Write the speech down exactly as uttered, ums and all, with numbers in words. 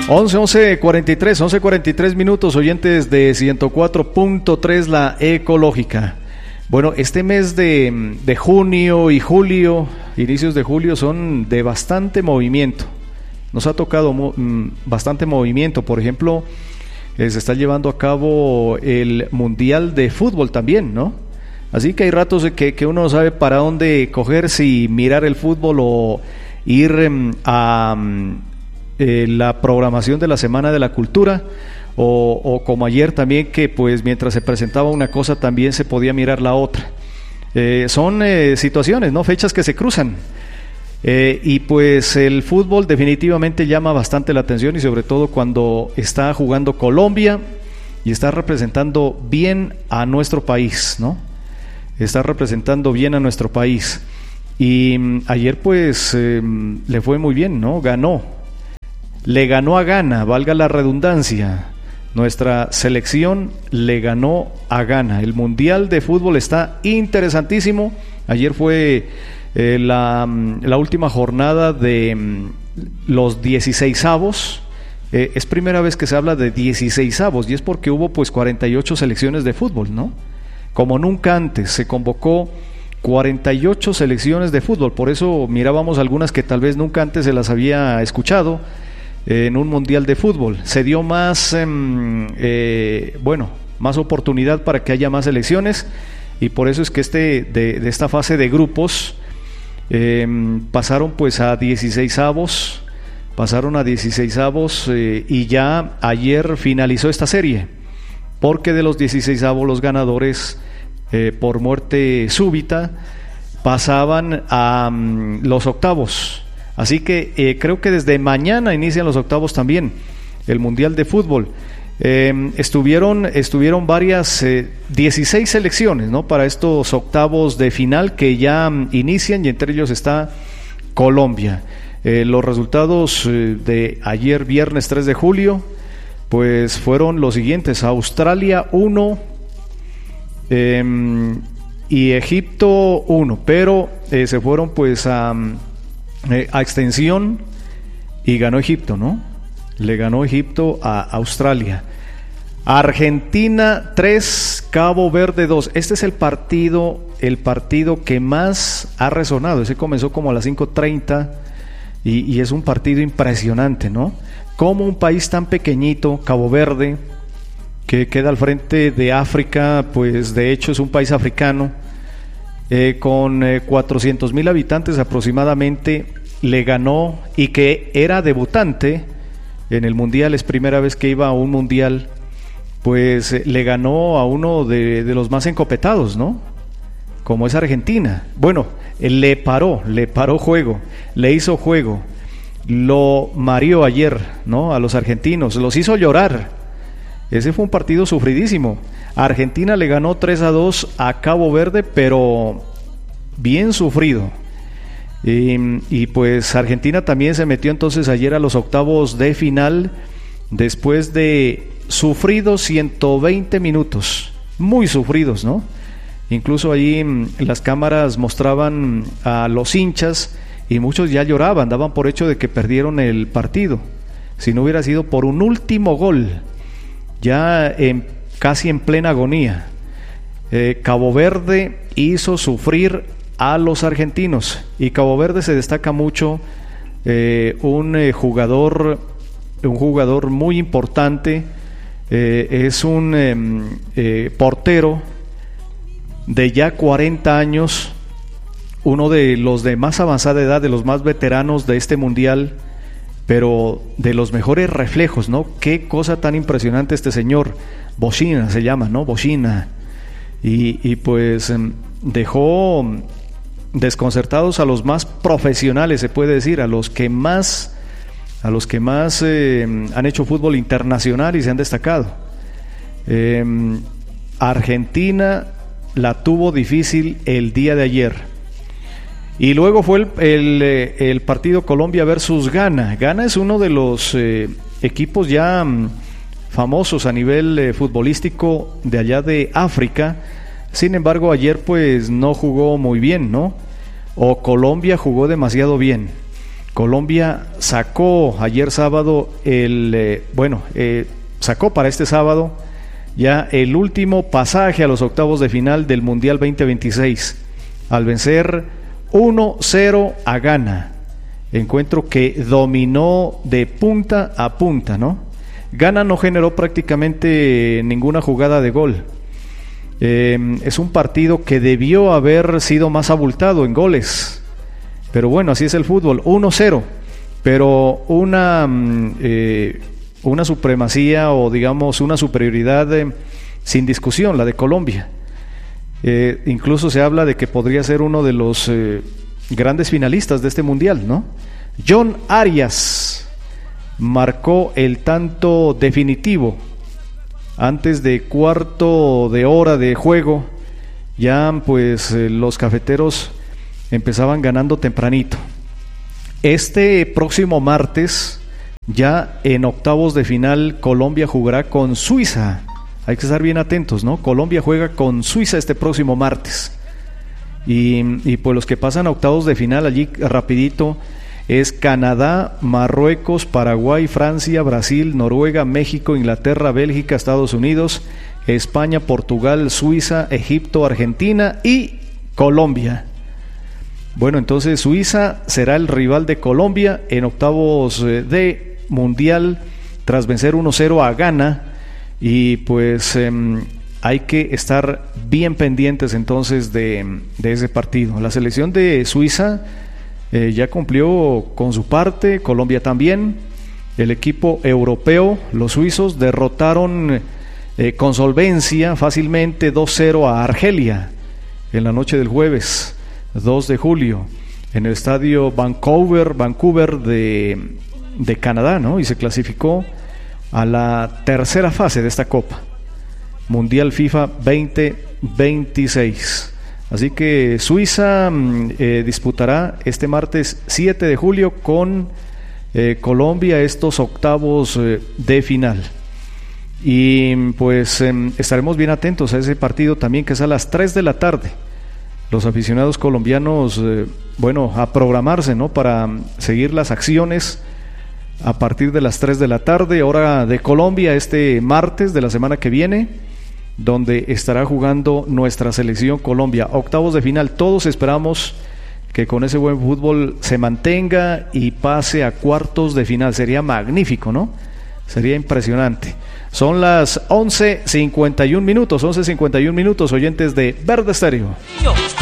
once, once cuarenta y tres, once cuarenta y tres minutos, oyentes de ciento cuatro punto tres, la Ecológica. Bueno, este mes de, de junio y julio, inicios de julio, son de bastante movimiento. Nos ha tocado mo- bastante movimiento. Por ejemplo, eh, se está llevando a cabo el Mundial de Fútbol también, ¿no? Así que hay ratos que, que uno no sabe para dónde coger, si mirar el fútbol o ir um, a um, eh, la programación de la Semana de la Cultura, o, o como ayer también, que pues mientras se presentaba una cosa también se podía mirar la otra. Eh, son eh, situaciones, ¿no? Fechas que se cruzan. Eh, y pues el fútbol definitivamente llama bastante la atención, y sobre todo cuando está jugando Colombia y está representando bien a nuestro país, ¿no? Está representando bien a nuestro país. Y mm, ayer pues eh, le fue muy bien, ¿no? Ganó. Le ganó a Ghana, valga la redundancia. Nuestra selección le ganó a Ghana. El Mundial de Fútbol está interesantísimo. Ayer fue eh, la, la última jornada de mm, los dieciseisavos. Eh, es primera vez que se habla de dieciseisavos, y es porque hubo pues cuarenta y ocho selecciones de fútbol, ¿no? Como nunca antes se convocó cuarenta y ocho selecciones de fútbol. Por eso mirábamos algunas que tal vez nunca antes se las había escuchado en un mundial de fútbol. Se dio más, eh, eh, bueno, más oportunidad para que haya más selecciones, y por eso es que este de, de esta fase de grupos eh, pasaron pues a dieciseisavos, pasaron a dieciseisavos eh, y ya ayer finalizó esta serie, porque de los dieciseisavos los ganadores eh, por muerte súbita pasaban a um, los octavos. Así que eh, creo que desde mañana inician los octavos también, el Mundial de Fútbol. Eh, estuvieron, estuvieron varias, eh, dieciséis selecciones, ¿no?, para estos octavos de final que ya um, inician, y entre ellos está Colombia. Eh, los resultados eh, de ayer, viernes tres de julio, pues fueron los siguientes: Australia uno eh, y Egipto uno, pero eh, se fueron pues a... Eh, a extensión, y ganó Egipto, ¿no? Le ganó Egipto a Australia. Argentina tres, Cabo Verde dos. Este es el partido, el partido que más ha resonado. Ese comenzó como a las cinco treinta y, y es un partido impresionante, ¿no? Como un país tan pequeñito, Cabo Verde, que queda al frente de África, pues de hecho es un país africano, Eh, con eh, cuatrocientos mil habitantes aproximadamente, le ganó, y que era debutante en el mundial, es primera vez que iba a un mundial, pues eh, le ganó a uno de, de los más encopetados, ¿no? Como es Argentina. Bueno, eh, le paró, le paró juego, le hizo juego, lo mareó ayer, ¿no?, a los argentinos, los hizo llorar. Ese fue un partido sufridísimo. Argentina le ganó tres a dos a Cabo Verde, pero bien sufrido. Y, y pues Argentina también se metió entonces ayer a los octavos de final, después de sufridos ciento veinte minutos, muy sufridos, ¿no? Incluso ahí las cámaras mostraban a los hinchas, y muchos ya lloraban, daban por hecho de que perdieron el partido, si no hubiera sido por un último gol, ya en, casi en plena agonía. eh, Cabo Verde hizo sufrir a los argentinos, y Cabo Verde se destaca mucho eh, un eh, jugador un jugador muy importante, eh, es un eh, eh, portero de ya cuarenta años, uno de los de más avanzada edad, de los más veteranos de este mundial, pero de los mejores reflejos, ¿no? Qué cosa tan impresionante este señor. Bochina se llama, ¿no? Bochina. Y, y pues dejó desconcertados a los más profesionales, se puede decir, a los que más, a los que más eh, han hecho fútbol internacional y se han destacado. Eh, Argentina la tuvo difícil el día de ayer. Y luego fue el, el, el partido Colombia versus Ghana. Ghana es uno de los eh, equipos ya um, famosos a nivel eh, futbolístico de allá de África. Sin embargo, ayer pues no jugó muy bien, ¿no? O Colombia jugó demasiado bien. Colombia sacó ayer sábado el, eh, bueno, eh, sacó para este sábado ya el último pasaje a los octavos de final del Mundial veinte veintiséis, al vencer uno cero a Ghana, encuentro que dominó de punta a punta, ¿no? Ghana no generó prácticamente ninguna jugada de gol. Eh, es un partido que debió haber sido más abultado en goles, pero bueno, así es el fútbol. Uno cero, pero una eh, una supremacía o digamos una superioridad eh, sin discusión, la de Colombia. Eh, incluso se habla de que podría ser uno de los eh, grandes finalistas de este mundial, ¿no? John Arias marcó el tanto definitivo antes de cuarto de hora de juego. Ya pues eh, los cafeteros empezaban ganando tempranito. Este próximo martes, ya en octavos de final, Colombia jugará con Suiza. Hay que estar bien atentos, ¿no? Colombia juega con Suiza este próximo martes. Y, y pues los que pasan a octavos de final allí rapidito es Canadá, Marruecos, Paraguay, Francia, Brasil, Noruega, México, Inglaterra, Bélgica, Estados Unidos, España, Portugal, Suiza, Egipto, Argentina y Colombia. Bueno, entonces Suiza será el rival de Colombia en octavos de mundial tras vencer uno cero a Ghana, y pues eh, hay que estar bien pendientes entonces de, de ese partido. La selección de Suiza eh, ya cumplió con su parte, Colombia también. El equipo europeo, los suizos, derrotaron eh, con solvencia fácilmente dos cero a Argelia en la noche del jueves dos de julio en el estadio Vancouver, Vancouver de, de Canadá, ¿no? Y se clasificó a la tercera fase de esta Copa Mundial FIFA veinte veintiséis. Así que Suiza eh, disputará este martes siete de julio con eh, Colombia estos octavos eh, de final. Y pues eh, estaremos bien atentos a ese partido también, que es a las tres de la tarde. Los aficionados colombianos, eh, bueno, a programarse, ¿no? Para seguir las acciones a partir de las tres de la tarde, hora de Colombia, este martes de la semana que viene, donde estará jugando nuestra selección Colombia. Octavos de final, todos esperamos que con ese buen fútbol se mantenga y pase a cuartos de final. Sería magnífico, ¿no? Sería impresionante. Son las once cincuenta y un minutos, once cincuenta y un minutos, oyentes de Verde Estéreo.